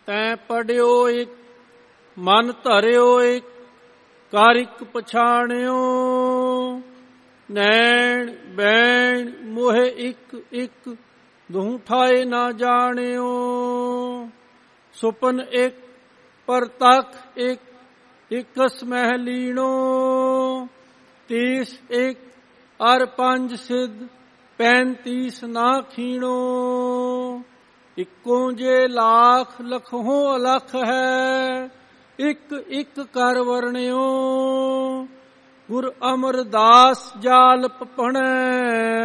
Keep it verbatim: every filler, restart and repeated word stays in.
ਤੈਂ ਪੜਿਓ ਇਕ ਮਨ ਧਰਿਓ ਇਕ ਕਰ ਇਕ ਪਛਾਣਿਓ। ਨੈਣ ਬੈਣ ਮੋਹਿ ਇਕ ਇਕ ਦੁਹ ਠਾਏ ਨਾ ਜਾਣਿਓ। ਸੁਪਨ ਇਕ ਪਰਤਖ ਇਕ ਇਕਸ ਮਹਿ ਲੀਣੋ। ਤੀਸ ਇਕ ਅਰ ਪੰਜ ਸਿੱਧ ਪੈਂਤੀਸ ਨਾ ਖੀਣੋ। ਇੱਕੋ ਜੇ ਲਾਖ ਲਖੋਂ ਅਲਖ ਹੈ ਇਕ ਇਕ ਕਰ ਵਰਣਿਓ। ਗੁਰ ਅਮਰਦਾਸ ਜਾਲ ਪਪਣੈ